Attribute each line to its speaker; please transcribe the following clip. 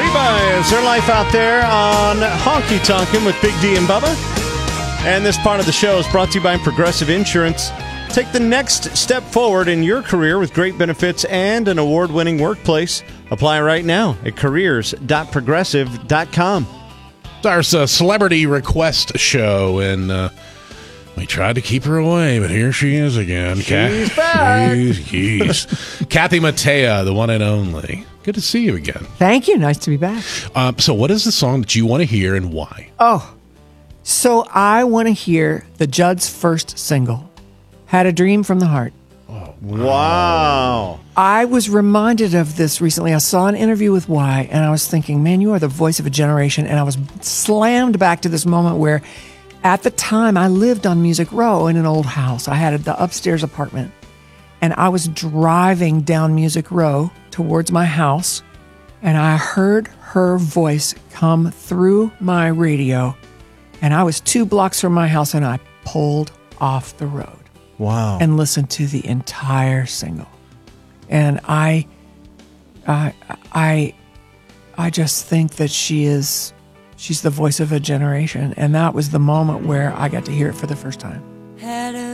Speaker 1: Reba is their life out there on Honky Tonkin' with Big D and Bubba. And this part of the show is brought to you by Progressive Insurance. Take the next step forward in your career with great benefits and an award-winning workplace. Apply right now at careers.progressive.com.
Speaker 2: It's our celebrity request show, and we tried to keep her away, but here she is again.
Speaker 1: She's back.
Speaker 2: Jeez. Kathy Mattea, the one and only. Good to see you again.
Speaker 3: Thank you. Nice to be back.
Speaker 2: So what is the song that you want to hear and why?
Speaker 3: So I want to hear the Judds' first single, Had a Dream from the Heart.
Speaker 1: Wow.
Speaker 3: I was reminded of this recently. I saw an interview with Y, and I was thinking, man, you are the voice of a generation. And I was slammed back to this moment where, at the time, I lived on Music Row in an old house. I had the upstairs apartment, and I was driving down Music Row towards my house, and I heard her voice come through my radio, and I was 2 blocks from my house, and I pulled off the road.
Speaker 1: Wow.
Speaker 3: And listened to the entire single. And I just think that she's the voice of a generation. And that was the moment where I got to hear it for the first time.
Speaker 4: Had a